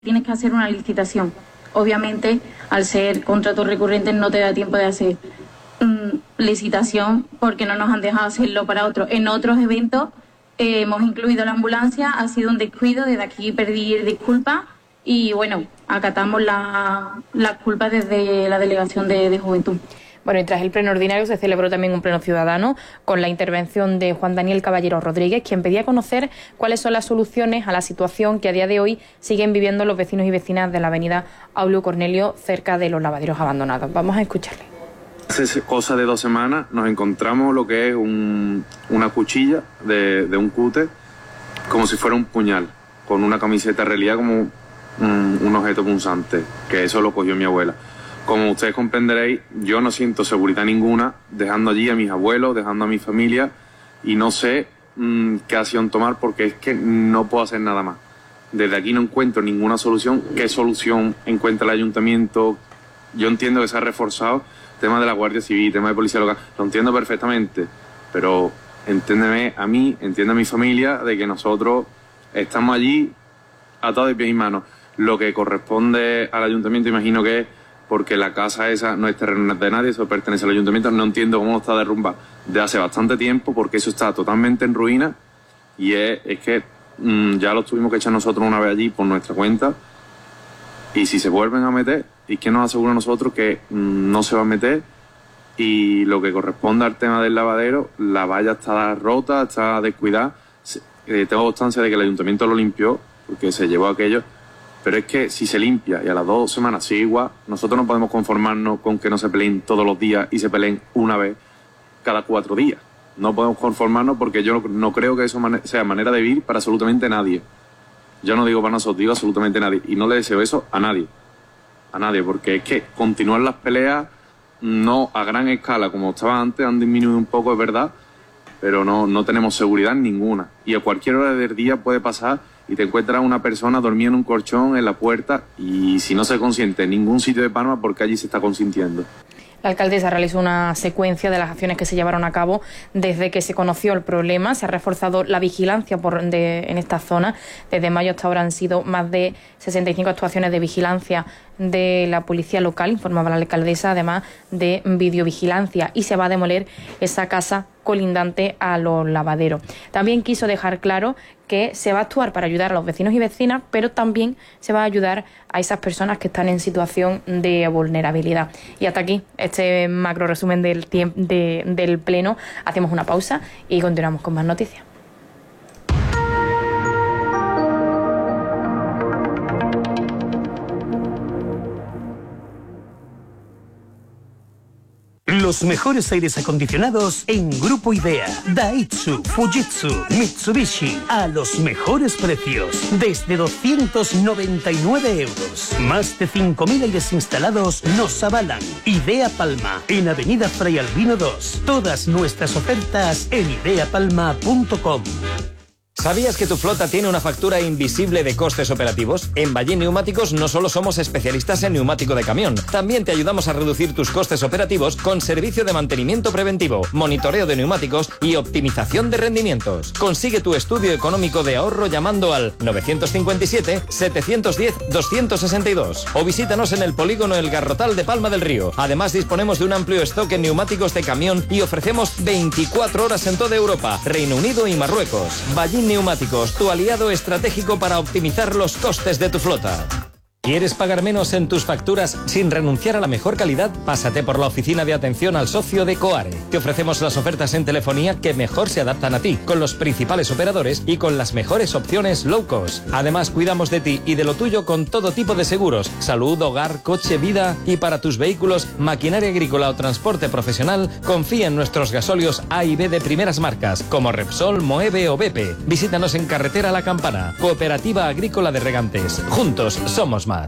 tienes que hacer una licitación. Obviamente, al ser contratos recurrentes no te da tiempo de hacer licitación porque no nos han dejado hacerlo para otros. En otros eventos hemos incluido la ambulancia, ha sido un descuido, desde aquí pedir disculpas y bueno, acatamos las culpas desde la Delegación de Juventud. Bueno, y tras el pleno ordinario se celebró también un pleno ciudadano con la intervención de Juan Daniel Caballero Rodríguez, quien pedía conocer cuáles son las soluciones a la situación que a día de hoy siguen viviendo los vecinos y vecinas de la avenida Aulio Cornelio, cerca de los lavaderos abandonados. Vamos a escucharle. Hace cosa de 2 semanas nos encontramos lo que es una cuchilla de un cúter, como si fuera un puñal, con una camiseta reliada como un objeto punzante, que eso lo cogió mi abuela. Como ustedes comprenderéis, yo no siento seguridad ninguna dejando allí a mis abuelos, dejando a mi familia y no sé qué acción tomar porque es que no puedo hacer nada más. Desde aquí no encuentro ninguna solución. ¿Qué solución encuentra el ayuntamiento? Yo entiendo que se ha reforzado el tema de la Guardia Civil, el tema de Policía Local, lo entiendo perfectamente, pero entiéndeme a mí, entiende a mi familia de que nosotros estamos allí atados de pies y manos. Lo que corresponde al ayuntamiento imagino que es porque la casa esa no es terreno de nadie, eso pertenece al ayuntamiento. No entiendo cómo está derrumbada de hace bastante tiempo, porque eso está totalmente en ruina. Y es que ya lo tuvimos que echar nosotros una vez allí por nuestra cuenta. Y si se vuelven a meter, ¿y quién nos asegura a nosotros que no se va a meter? Y lo que corresponde al tema del lavadero, la valla está rota, está descuidada. Tengo constancia de que el ayuntamiento lo limpió, porque se llevó aquello. Pero es que si se limpia y a las 2 semanas sigue igual, nosotros no podemos conformarnos con que no se peleen todos los días y se peleen una vez cada 4 días. No podemos conformarnos porque yo no creo que eso sea manera de vivir para absolutamente nadie. Yo no digo para nosotros, digo absolutamente nadie. Y no le deseo eso a nadie. A nadie, porque es que continuar las peleas no a gran escala como estaba antes, han disminuido un poco, es verdad, pero no tenemos seguridad ninguna. Y a cualquier hora del día puede pasar y te encuentras una persona dormida en un colchón en la puerta y si no se consiente en ningún sitio de Palma, porque allí se está consintiendo. La alcaldesa realizó una secuencia de las acciones que se llevaron a cabo desde que se conoció el problema. Se ha reforzado la vigilancia en esta zona. Desde mayo hasta ahora han sido más de 65 actuaciones de vigilancia de la policía local, informaba la alcaldesa, además de videovigilancia, y se va a demoler esa casa colindante a los lavaderos. También quiso dejar claro que se va a actuar para ayudar a los vecinos y vecinas, pero también se va a ayudar a esas personas que están en situación de vulnerabilidad. Y hasta aquí este macro resumen del pleno. Hacemos una pausa y continuamos con más noticias. Los mejores aires acondicionados en Grupo IDEA, Daihatsu, Fujitsu, Mitsubishi, a los mejores precios, desde 299 euros. Más de 5.000 aires instalados nos avalan. IDEA Palma, en Avenida Fray Albino 2. Todas nuestras ofertas en ideapalma.com. ¿Sabías que tu flota tiene una factura invisible de costes operativos? En Ballín Neumáticos no solo somos especialistas en neumático de camión, también te ayudamos a reducir tus costes operativos con servicio de mantenimiento preventivo, monitoreo de neumáticos y optimización de rendimientos. Consigue tu estudio económico de ahorro llamando al 957-710-262 o visítanos en el polígono El Garrotal de Palma del Río. Además disponemos de un amplio stock en neumáticos de camión y ofrecemos 24 horas en toda Europa, Reino Unido y Marruecos. Ballín Neumáticos, tu aliado estratégico para optimizar los costes de tu flota. ¿Quieres pagar menos en tus facturas sin renunciar a la mejor calidad? Pásate por la oficina de atención al socio de Coare. Te ofrecemos las ofertas en telefonía que mejor se adaptan a ti, con los principales operadores y con las mejores opciones low cost. Además, cuidamos de ti y de lo tuyo con todo tipo de seguros: salud, hogar, coche, vida, y para tus vehículos, maquinaria agrícola o transporte profesional, confía en nuestros gasóleos A y B de primeras marcas, como Repsol, Moeve o BP. Visítanos en Carretera La Campana, Cooperativa Agrícola de Regantes. Juntos somos más.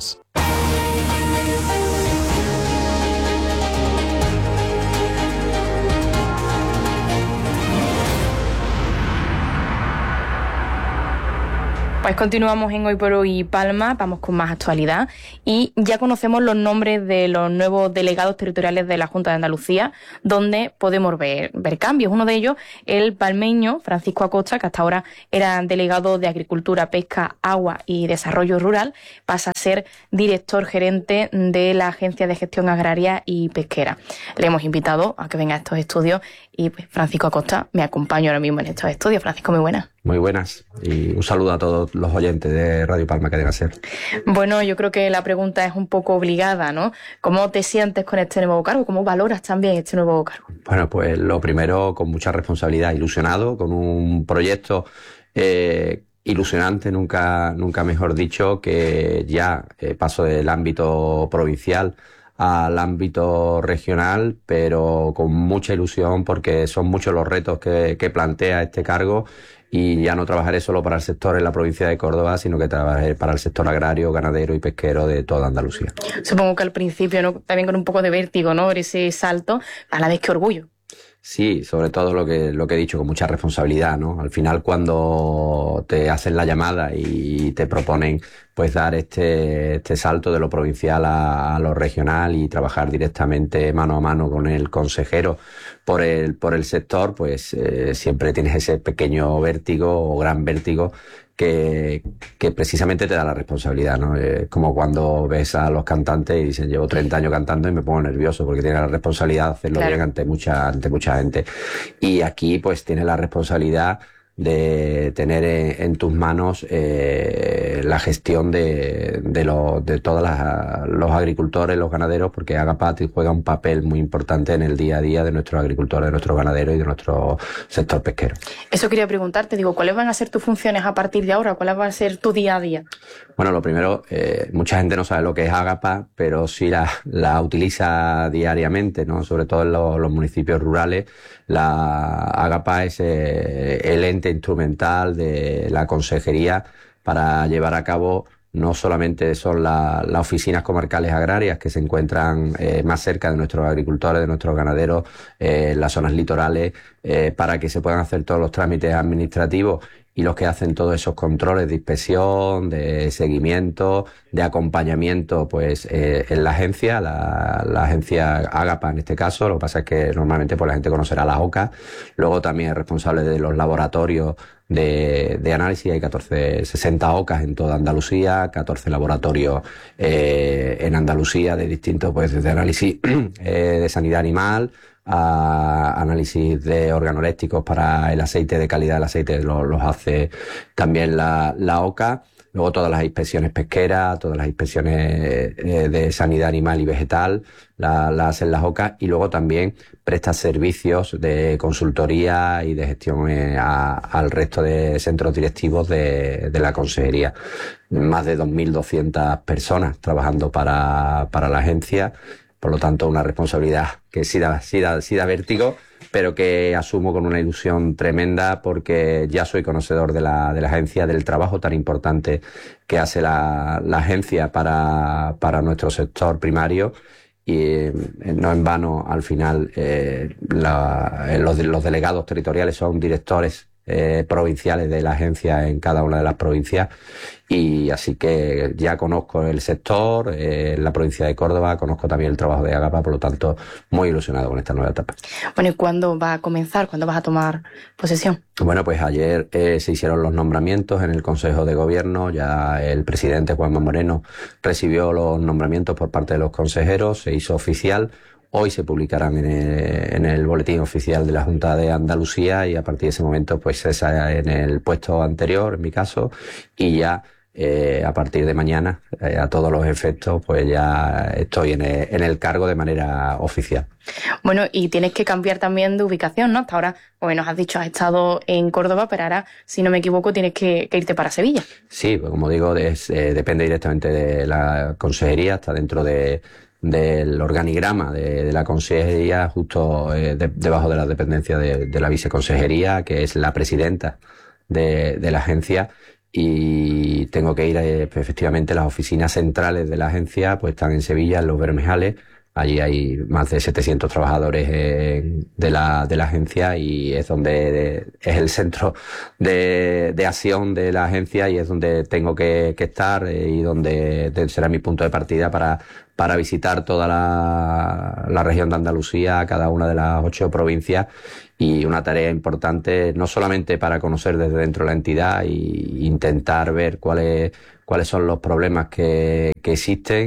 Pues continuamos en Hoy por Hoy Palma, vamos con más actualidad y ya conocemos los nombres de los nuevos delegados territoriales de la Junta de Andalucía, donde podemos ver cambios. Uno de ellos, el palmeño Francisco Acosta, que hasta ahora era delegado de Agricultura, Pesca, Agua y Desarrollo Rural, pasa a ser director gerente de la Agencia de Gestión Agraria y Pesquera. Le hemos invitado a que venga a estos estudios y pues, Francisco Acosta me acompaña ahora mismo en estos estudios. Francisco, muy buenas. Muy buenas y un saludo a todos los oyentes de Radio Palma que deben ser. Bueno, yo creo que la pregunta es un poco obligada, ¿no? ¿Cómo te sientes con este nuevo cargo? ¿Cómo valoras también este nuevo cargo? Bueno, pues lo primero, con mucha responsabilidad, ilusionado, con un proyecto ilusionante, nunca mejor dicho, que ya paso del ámbito provincial al ámbito regional, pero con mucha ilusión porque son muchos los retos que plantea este cargo. Y ya no trabajaré solo para el sector en la provincia de Córdoba, sino que trabajaré para el sector agrario, ganadero y pesquero de toda Andalucía. Supongo que al principio, ¿no?, también con un poco de vértigo, ¿no?, ese salto, a la vez que orgullo. Sí, sobre todo lo que he dicho, con mucha responsabilidad, ¿no? Al final, cuando te hacen la llamada y te proponen pues dar este salto de lo provincial a lo regional y trabajar directamente mano a mano con el consejero por el sector, pues siempre tienes ese pequeño vértigo o gran vértigo que precisamente te da la responsabilidad, ¿no? Como cuando ves a los cantantes y dicen, llevo 30 años cantando y me pongo nervioso porque tienes la responsabilidad de hacerlo bien ante mucha gente. Y aquí pues tienes la responsabilidad de tener en tus manos la gestión de todos los agricultores, los ganaderos, porque Agapat juega un papel muy importante en el día a día de nuestros agricultores, de nuestros ganaderos y de nuestro sector pesquero. Eso quería preguntarte, digo, ¿cuáles van a ser tus funciones a partir de ahora? ¿Cuáles van a ser tu día a día? Bueno, lo primero, mucha gente no sabe lo que es Agapat, pero sí la utiliza diariamente, ¿no? Sobre todo en los municipios rurales. La Agapat es el ente instrumental de la consejería para llevar a cabo, no solamente son las oficinas comarcales agrarias que se encuentran más cerca de nuestros agricultores, de nuestros ganaderos, en las zonas litorales, para que se puedan hacer todos los trámites administrativos, y los que hacen todos esos controles de inspección, de seguimiento, de acompañamiento, pues en la agencia, la agencia Agapat en este caso. Lo que pasa es que normalmente pues la gente conocerá la OCA. Luego también es responsable de los laboratorios de análisis. Hay 60 OCAs en toda Andalucía, 14 laboratorios en Andalucía de distintos, pues desde análisis de sanidad animal, a análisis de organolépticos para el aceite, de calidad del aceite, los hace también la OCA. Luego todas las inspecciones pesqueras, todas las inspecciones de sanidad animal y vegetal, las hacen las OCA, y luego también presta servicios de consultoría y de gestión al resto de centros directivos de la consejería. Más de 2.200 personas trabajando para la agencia. Por lo tanto, una responsabilidad que sí da vértigo, pero que asumo con una ilusión tremenda porque ya soy conocedor de la agencia, del trabajo tan importante que hace la agencia para nuestro sector primario. Y no en vano, al final, los delegados territoriales son directores provinciales de la agencia en cada una de las provincias, y así que ya conozco el sector, la provincia de Córdoba, conozco también el trabajo de Agapat, por lo tanto muy ilusionado con esta nueva etapa. Bueno, ¿y cuándo va a comenzar? ¿Cuándo vas a tomar posesión? Bueno, pues ayer se hicieron los nombramientos en el Consejo de Gobierno. Ya el presidente Juanma Moreno recibió los nombramientos por parte de los consejeros, se hizo oficial. Hoy se publicarán en el boletín oficial de la Junta de Andalucía, y a partir de ese momento pues cesa en el puesto anterior, en mi caso, y ya a partir de mañana, a todos los efectos, pues ya estoy en el cargo de manera oficial. Bueno, y tienes que cambiar también de ubicación, ¿no? Hasta ahora, como nos has dicho, has estado en Córdoba, pero ahora, si no me equivoco, tienes que irte para Sevilla. Sí, pues como digo, depende directamente de la consejería, está dentro del organigrama de la consejería, justo debajo de la dependencia de la viceconsejería, que es la presidenta de la agencia, y tengo que ir, efectivamente, las oficinas centrales de la agencia pues están en Sevilla, en Los Bermejales, Allí hay más de 700 trabajadores de la agencia y es donde es el centro de acción de la agencia y es donde tengo que estar y donde será mi punto de partida para visitar toda la región de Andalucía, cada una de las 8 provincias, y una tarea importante no solamente para conocer desde dentro de la entidad e intentar ver cuáles son los problemas que existen.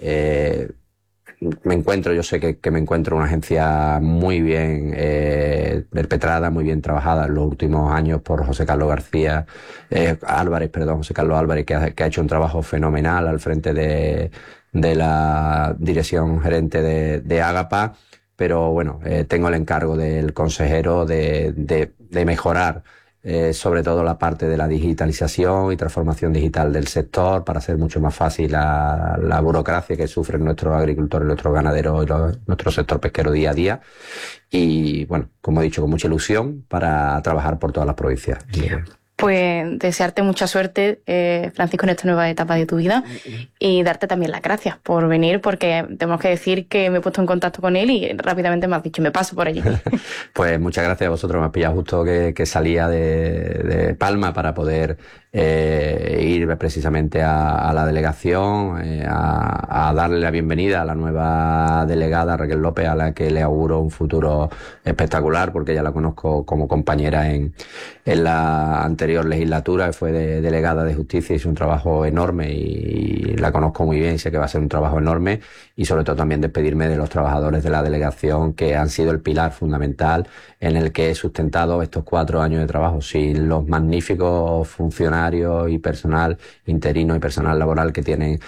Yo sé que me encuentro en una agencia muy bien perpetrada, muy bien trabajada en los últimos años por José Carlos Álvarez, que ha hecho un trabajo fenomenal al frente de la dirección gerente de Ágapa, pero bueno, tengo el encargo del consejero de mejorar sobre todo la parte de la digitalización y transformación digital del sector para hacer mucho más fácil la burocracia que sufren nuestros agricultores, nuestros ganaderos y nuestro sector pesquero día a día. Y bueno, como he dicho, con mucha ilusión para trabajar por todas las provincias. Pues desearte mucha suerte, Francisco, en esta nueva etapa de tu vida y darte también las gracias por venir, porque tenemos que decir que me he puesto en contacto con él y rápidamente me has dicho, me paso por allí. Pues muchas gracias a vosotros, me has pillado justo que salía de Palma para poder ir precisamente a la delegación, a darle la bienvenida a la nueva delegada Raquel López, a la que le auguro un futuro espectacular, porque ya la conozco como compañera en la anterior legislatura, fue delegada de justicia, hizo un trabajo enorme y la conozco muy bien, sé que va a ser un trabajo enorme, y sobre todo también despedirme de los trabajadores de la delegación que han sido el pilar fundamental en el que he sustentado estos 4 años de trabajo. Sin los magníficos funcionarios y personal interino y personal laboral que tienen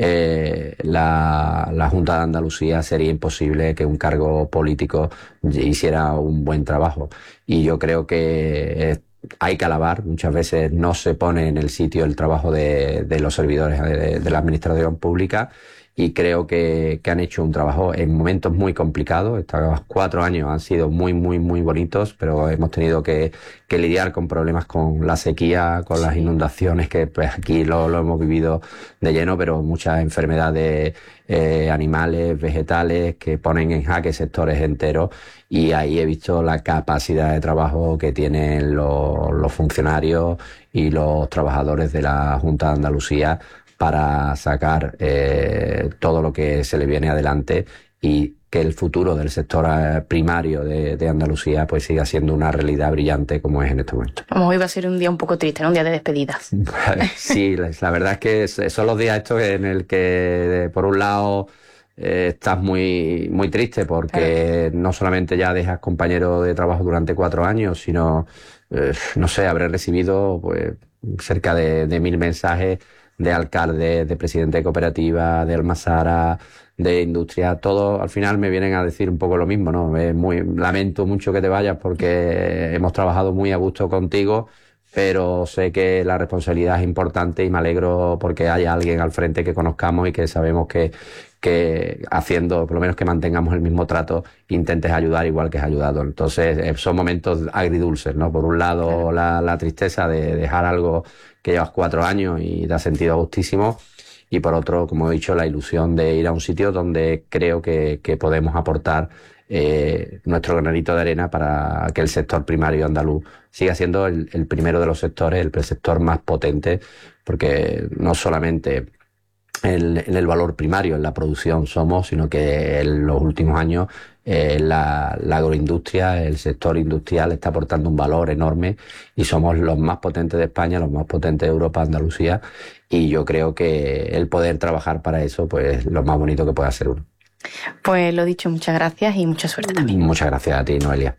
la Junta de Andalucía, sería imposible que un cargo político hiciera un buen trabajo. Y yo creo que hay que alabar, muchas veces no se pone en el sitio el trabajo de los servidores de la administración pública, y creo que han hecho un trabajo en momentos muy complicados. Estos 4 años han sido muy, muy, muy bonitos, pero hemos tenido que lidiar con problemas con la sequía, con las inundaciones, que pues aquí lo hemos vivido de lleno, pero muchas enfermedades animales, vegetales, que ponen en jaque sectores enteros, y ahí he visto la capacidad de trabajo que tienen los funcionarios y los trabajadores de la Junta de Andalucía para sacar todo lo que se le viene adelante, y que el futuro del sector primario de Andalucía pues siga siendo una realidad brillante como es en este momento. Vamos, hoy va a ser un día un poco triste, ¿no? Un día de despedidas. Sí, la verdad es que son los días estos en el que por un lado estás muy, muy triste porque no solamente ya dejas compañeros de trabajo durante 4 años, sino, no sé, habré recibido pues cerca de 1000 mensajes de alcaldes, de presidente de cooperativa, de Almazara, de industria. Todos al final me vienen a decir un poco lo mismo, ¿no? Lamento mucho que te vayas porque hemos trabajado muy a gusto contigo, pero sé que la responsabilidad es importante y me alegro porque haya alguien al frente que conozcamos y que sabemos que haciendo, por lo menos que mantengamos el mismo trato, intentes ayudar igual que has ayudado. Entonces son momentos agridulces, ¿no? Por un lado la tristeza de dejar algo que llevas 4 años y te has sentido a gustísimo, y por otro, como he dicho, la ilusión de ir a un sitio donde creo que podemos aportar nuestro granito de arena para que el sector primario andaluz siga siendo el primero de los sectores, el sector más potente, porque no solamente en el valor primario, en la producción somos, sino que en los últimos años la agroindustria, el sector industrial está aportando un valor enorme y somos los más potentes de España, los más potentes de Europa, Andalucía, y yo creo que el poder trabajar para eso pues es lo más bonito que puede hacer uno. Pues lo dicho, muchas gracias y mucha suerte también. Muchas gracias a ti, Noelia.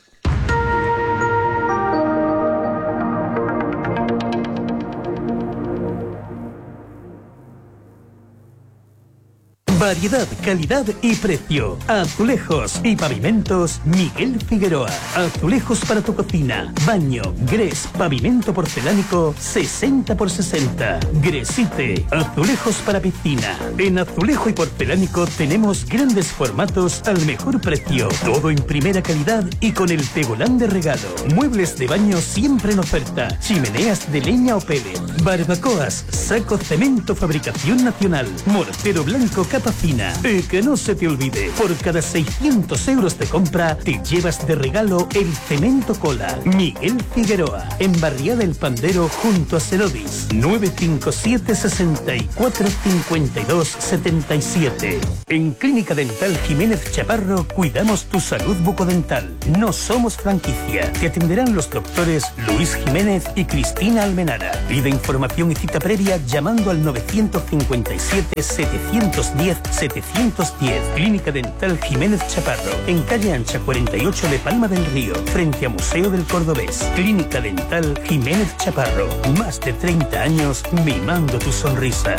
Variedad, calidad y precio. Azulejos y pavimentos Miguel Figueroa. Azulejos para tu cocina, baño, grés, pavimento porcelánico 60x60. Gresite, azulejos para piscina. En azulejo y porcelánico tenemos grandes formatos al mejor precio. Todo en primera calidad y con el tegolán de regalo. Muebles de baño siempre en oferta. Chimeneas de leña o pellet. Barbacoas, saco cemento fabricación nacional. Mortero blanco capa Fina. Y que no se te olvide, por cada 600 euros de compra te llevas de regalo el cemento Cola. Miguel Figueroa, en Barriada El Pandero junto a Cerodis. 957 64 52 77. En Clínica Dental Jiménez Chaparro cuidamos tu salud bucodental. No somos franquicia. Te atenderán los doctores Luis Jiménez y Cristina Almenara. Pide información y cita previa llamando al 957 710 710. Clínica Dental Jiménez Chaparro, en calle Ancha 48 de Palma del Río, frente a Museo del Cordobés. Clínica Dental Jiménez Chaparro, más de 30 años mimando tu sonrisa.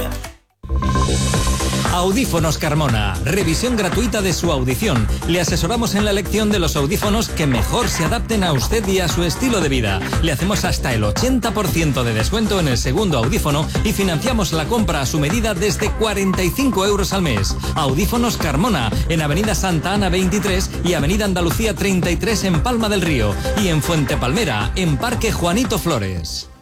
Audífonos Carmona. Revisión gratuita de su audición. Le asesoramos en la elección de los audífonos que mejor se adapten a usted y a su estilo de vida. Le hacemos hasta el 80% de descuento en el segundo audífono y financiamos la compra a su medida desde 45 euros al mes. Audífonos Carmona, en Avenida Santa Ana 23 y Avenida Andalucía 33 en Palma del Río. Y en Fuente Palmera, en Parque Juanito Flores.